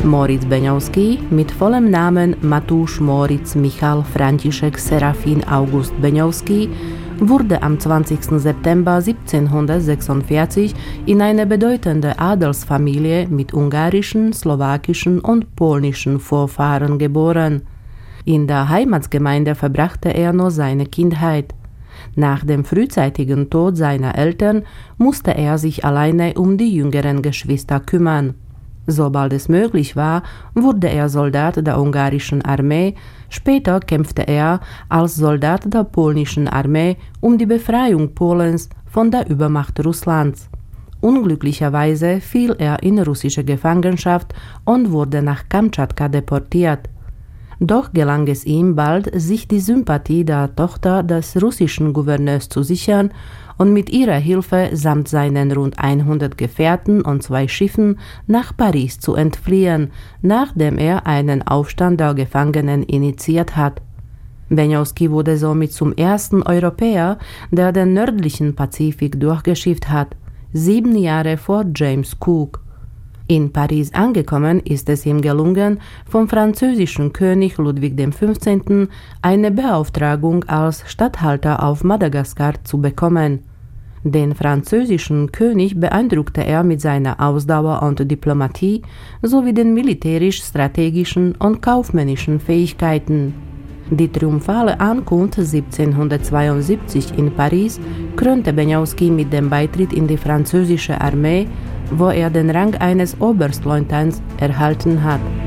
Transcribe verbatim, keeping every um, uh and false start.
Moritz Beňovský, mit vollem Namen Matúš Moritz Michal František Serafin August Beňovský, wurde am zwanzigsten September siebzehnhundertsechsundvierzig in eine bedeutende Adelsfamilie mit ungarischen, slowakischen und polnischen Vorfahren geboren. In der Heimatsgemeinde verbrachte er nur seine Kindheit. Nach dem frühzeitigen Tod seiner Eltern musste er sich alleine um die jüngeren Geschwister kümmern. Sobald es möglich war, wurde er Soldat der ungarischen Armee, später kämpfte er als Soldat der polnischen Armee um die Befreiung Polens von der Übermacht Russlands. Unglücklicherweise fiel er in russische Gefangenschaft und wurde nach Kamtschatka deportiert. Doch gelang es ihm bald, sich die Sympathie der Tochter des russischen Gouverneurs zu sichern und mit ihrer Hilfe samt seinen rund hundert Gefährten und zwei Schiffen nach Paris zu entfliehen, nachdem er einen Aufstand der Gefangenen initiiert hat. Beňovský wurde somit zum ersten Europäer, der den nördlichen Pazifik durchgeschifft hat, sieben Jahre vor James Cook. In Paris angekommen ist es ihm gelungen, vom französischen König Ludwig der fünfzehnte. eine Beauftragung als Statthalter auf Madagaskar zu bekommen. Den französischen König beeindruckte er mit seiner Ausdauer und Diplomatie sowie den militärisch-strategischen und kaufmännischen Fähigkeiten. Die triumphale Ankunft siebzehnhundertzweiundsiebzig in Paris krönte Beňovský mit dem Beitritt in die französische Armee, wo er den Rang eines Oberstleutnants erhalten hat.